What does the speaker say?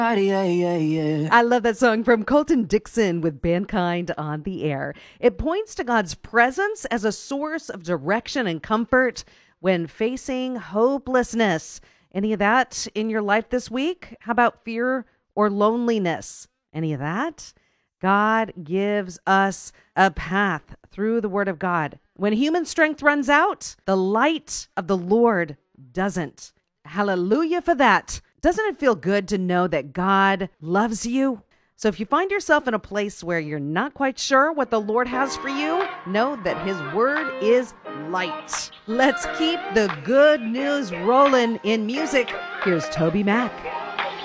Yeah, yeah, yeah. I love that song from Colton Dixon with Mankind on the Air. It points to God's presence as a source of direction and comfort when facing hopelessness. Any of that in your life this week? How about fear or loneliness? Any of that? God gives us a path through the Word of God. When human strength runs out, the light of the Lord doesn't. Hallelujah for that. Doesn't it feel good to know that God loves you? So if you find yourself in a place where you're not quite sure what the Lord has for you, know that His Word is light. Let's keep the good news rolling in music. Here's Toby Mac.